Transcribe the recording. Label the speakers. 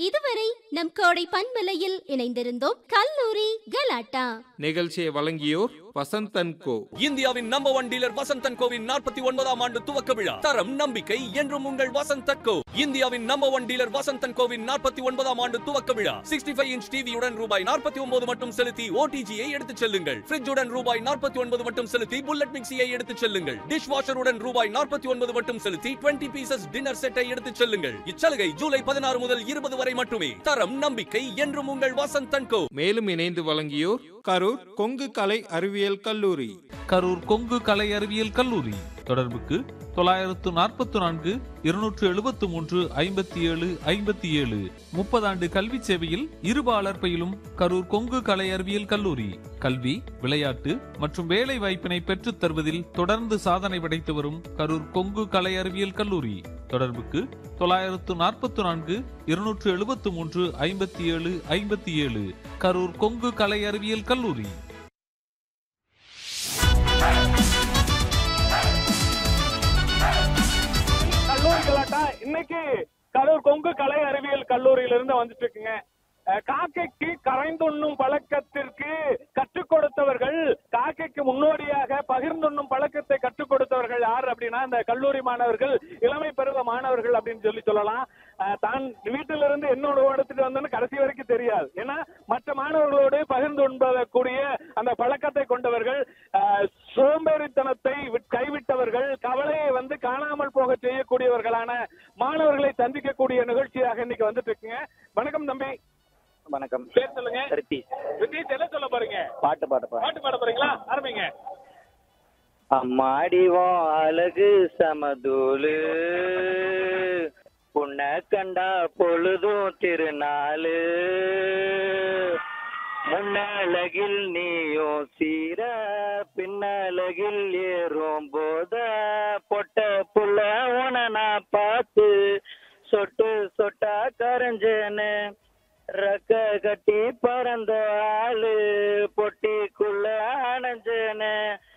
Speaker 1: இதுவரை நம் கோடை பன்மலையில் இணைந்திருந்தோம். கல்லூரி கலாட்டா
Speaker 2: நிகழ்ச்சியை வழங்கியோர் வசந்தன் கோ.
Speaker 3: இந்தியாவின் நம்பர் 1 டீலர் வசந்தன் கோவின் 49ஆம் ஆண்டு துவக்க விழா. தரம் நம்பிக்கை என்றும் உங்கள் வசந்தன் கோ. இந்தியாவின் நம்பர் 1 டீலர் வசந்தன் கோவின் 49ஆம் ஆண்டு துவக்க விழா. 65 இன்ச் டிவியுடன் ரூபாய் 49 மட்டும் செலுத்தி ஓடிஜியை எடுத்துச் செல்லுங்கள். ஃப்ரிட்ஜுடன் ரூபாய் 49 மட்டும் செலுத்தி புல்லட் மிக்சியை எடுத்துச் செல்லுங்கள். டிஷ் வாஷருடன் ரூபாய் 49 மட்டும் செலுத்தி 20 பீசஸ் டின்னர் செட்டை எடுத்துச் செல்லுங்கள். இச்சலுகை ஜூலை 16 முதல் 20 வரை மட்டுமே. தரம் நம்பிக்கை என்றும் உங்கள் வசந்தன் கோ.
Speaker 2: மேலும் இணைந்து வழங்கியோர் கரூர் கொங்கு கலை அறிவியல் கல்லூரி.
Speaker 4: கரூர் கொங்கு கலை அறிவியல் கல்லூரி. தொடர்புக்கு 944 273 57 57. 30 ஆண்டு கல்வி சேவையில் இருபாலர் பயிலும் கரூர் கொங்கு கலை அறிவியல் கல்லூரி. கல்வி, விளையாட்டு மற்றும் வேலை வாய்ப்பினை பெற்றுத் தருவதில் தொடர்ந்து சாதனை படைத்து வரும் கரூர் கொங்கு கலை அறிவியல் கல்லூரி. தொடர்புக்கு 944 273 57 57. கரூர் கொங்கு கலை அறிவியல் கல்லூரி.
Speaker 5: இன்னைக்கு கரூர் கொங்கு கலை அறிவியல் கல்லூரியிலிருந்து வந்துட்டு இருக்குங்க. காக்கைக்கு கரைந்துண்ணும் பழக்கத்திற்கு கற்றுக் கொடுத்தவர்கள், காக்கைக்கு முன்னோடியாக பகிர்ந்துண்ணும் பழக்கத்தை கற்றுக் கொடுத்தவர்கள் யார் அப்படின்னா இந்த கல்லூரி மாணவர்கள், இளமை பருவ மாணவர்கள் அப்படின்னு சொல்லலாம். தான் வீட்டிலிருந்து என்னோட எடுத்துட்டு வந்தோன்னு கடைசி வரைக்கும் தெரியாது. ஏன்னா மற்ற மாணவர்களோடு பகிர்ந்து உண்பதற்குரிய அந்த பழக்கத்தை கொண்டவர்கள், சோம்பேறித்தனத்தை கைவிட்டவர்கள், கவலையை காணாமல் போக செய்யக்கூடியவர்களான மாணவர்களை சந்திக்கக்கூடிய நிகழ்ச்சியாக இன்னைக்கு வந்துட்டு இருக்குங்க. வணக்கம் தம்பி.
Speaker 6: வணக்கம்.
Speaker 5: பேர் சொல்லுங்க. ரித்தீஷ். என்ன சொல்ல போறீங்க?
Speaker 6: பாட்டு பாட
Speaker 5: போறீங்களா? ஆரம்பிங்க.
Speaker 6: அம்மாடிவோம் அழகு சமதூளு, புண்ண கண்டா பொழுதும் திருநாளு, முன்னழகில் நீயும் சீர பின்னழகில் ஏறும் போத, பொட்ட புள்ள உன நான் பார்த்து சொட்டு சொட்டா கரைஞ்சேன்னு, ரக்க கட்டி பறந்த ஆளு பொட்டிக்குள்ள அணைஞ்சேன்னு,